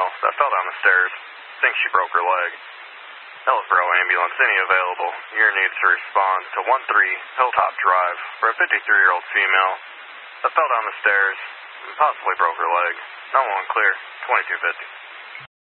female that fell down the stairs. Thinks she broke her leg. Hillsborough ambulance, any available. Your needs to respond to 13 Hilltop Drive for a 53-year-old female that fell down the stairs and possibly broke her leg. 911 clear, 2250.